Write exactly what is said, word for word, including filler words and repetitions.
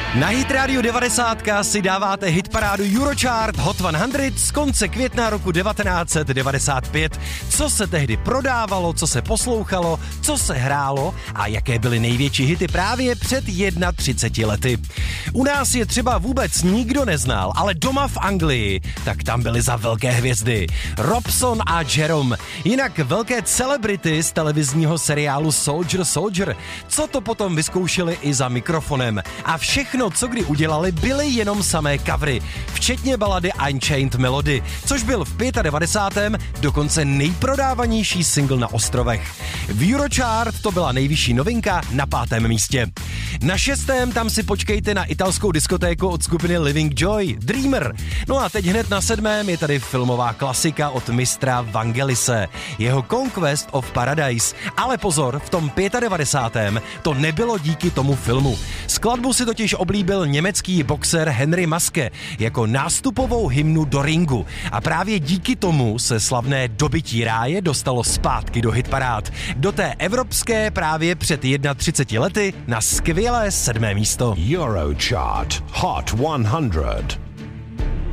Na Hit Radio devadesát si dáváte hitparádu Eurochart Hot sto z konce května roku devatenáct set devadesát pět. Co se tehdy prodávalo, co se poslouchalo, co se hrálo a jaké byly největší hity právě před třiceti jednou lety. U nás je třeba vůbec nikdo neznal, ale doma v Anglii, tak tam byly za velké hvězdy. Robson a Jerome, jinak velké celebrity z televizního seriálu Soldier Soldier, co to potom vyzkoušeli i za mikrofonem. A všechno, co kdy udělali, byly jenom samé covery, včetně balady Unchained Melody, což byl v devadesátém pátém dokonce nejprodávanější single na ostrovech. V Eurochart to byla nejvyšší novinka na pátém místě. Na šestém tam si počkejte na italskou diskotéku od skupiny Living Joy, Dreamer. No a teď hned na sedmém je tady filmová klasika od mistra Vangelise, jeho Conquest of Paradise. Ale pozor, v tom devadesátém pátém to nebylo díky tomu filmu. Skladbu si totiž oblíbil německý boxer Henry Maske jako nástupovou hymnu do ringu. A právě díky tomu se slavné Dobytí ráje dostalo zpátky do hitparád. Do té evropské právě před třiceti jednou lety na skvělé sedmé místo. Eurochart Hot sto.